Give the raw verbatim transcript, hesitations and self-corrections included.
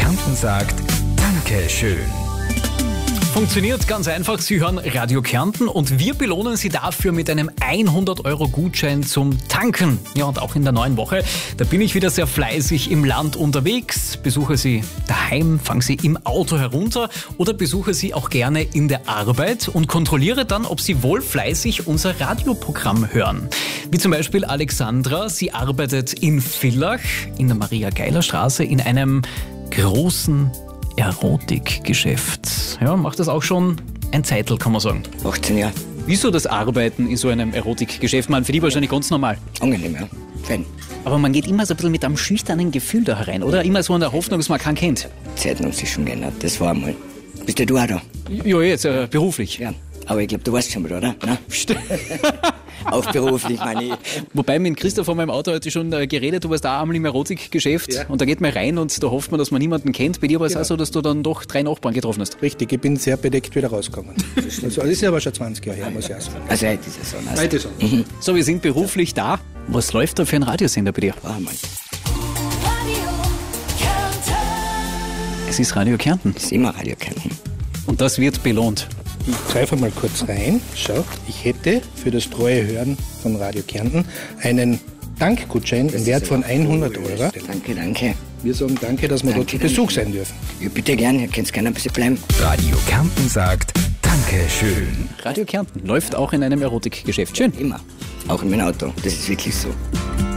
Kärnten sagt Dankeschön. Funktioniert ganz einfach. Sie hören Radio Kärnten und wir belohnen Sie dafür mit einem hundert Euro Gutschein zum Tanken. Ja, und auch in der neuen Woche, da bin ich wieder sehr fleißig im Land unterwegs. Besuche Sie daheim, fange Sie im Auto herunter oder besuche Sie auch gerne in der Arbeit und kontrolliere dann, ob Sie wohl fleißig unser Radioprogramm hören. Wie zum Beispiel Alexandra, sie arbeitet in Villach in der Maria-Geiler-Straße in einem großen Erotikgeschäft. Ja, macht das auch schon ein Zeitl, kann man sagen. achtzehn Jahre. Wieso das Arbeiten in so einem Erotikgeschäft? Man, für die wahrscheinlich ganz normal. Angenehm, ja. Fein. Aber man geht immer so ein bisschen mit einem schüchternen Gefühl da herein, oder? Immer so in der Hoffnung, dass man keinen kennt. Die Zeiten haben sich schon geändert. Das war einmal. Bist ja du auch da? Ja, jetzt äh, beruflich. Ja. Aber ich glaube, du weißt schon wieder, oder? Nein? Auch beruflich, meine ich. Wobei mit Christoph von meinem Auto heute schon äh, geredet, du warst da einmal im Erotikgeschäft Ja. und da geht man rein und da hofft man, dass man niemanden kennt. Bei dir war es Genau. auch so, dass du dann doch drei Nachbarn getroffen hast. Richtig, ich bin sehr bedeckt wieder rausgekommen. Also, das ist aber schon zwanzig Jahre her, muss ich auch sagen. Also heute ist es so. Also, Heute so. So, wir sind beruflich da. Was läuft da für ein Radiosender bei dir? war einmal. Es ist Radio Kärnten Das ist immer Radio Kärnten. und das wird belohnt. Ich greife mal kurz rein. Schau, ich hätte für das treue Hören von Radio Kärnten einen Dankgutschein im Wert von hundert Euro. Danke, danke. Wir sagen danke, dass wir dort zu Danke, Besuch danke. sein dürfen. Ja, bitte gern, ihr könnt gerne ein bisschen bleiben. Radio Kärnten sagt Dankeschön. Radio Kärnten läuft auch in einem Erotikgeschäft. Schön. Immer. Auch in meinem Auto. Das ist wirklich so.